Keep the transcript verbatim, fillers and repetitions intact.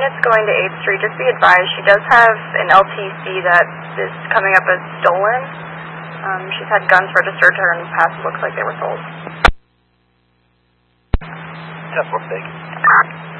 units going to eighth Street. Just be advised, she does have an L T C that is coming up as stolen. Um, she's had guns registered to her in the past. It looks like they were sold. ten four, thank you.